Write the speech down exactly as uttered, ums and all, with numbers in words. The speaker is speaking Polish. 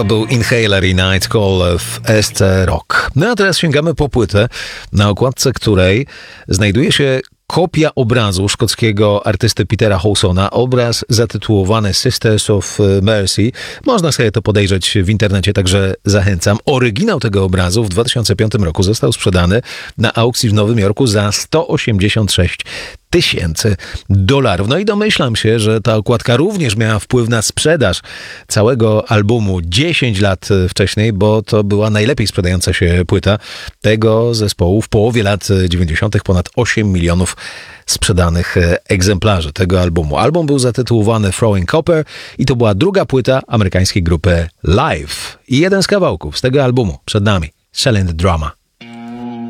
To był Inhaler i Night Call w S C Rock. No a teraz sięgamy po płytę, na okładce której znajduje się kopia obrazu szkockiego artysty Petera Howsona. Obraz zatytułowany Sisters of Mercy. Można sobie to podejrzeć w internecie, także zachęcam. Oryginał tego obrazu w dwa tysiące piątym roku został sprzedany na aukcji w Nowym Jorku za sto osiemdziesiąt sześć tysięcy dolarów. No i domyślam się, że ta okładka również miała wpływ na sprzedaż całego albumu dziesięć lat wcześniej, bo to była najlepiej sprzedająca się płyta tego zespołu w połowie lat dziewięćdziesiątych. Ponad osiem milionów sprzedanych egzemplarzy tego albumu. Album był zatytułowany Throwing Copper i to była druga płyta amerykańskiej grupy Live. I jeden z kawałków z tego albumu przed nami. Selling the Drama.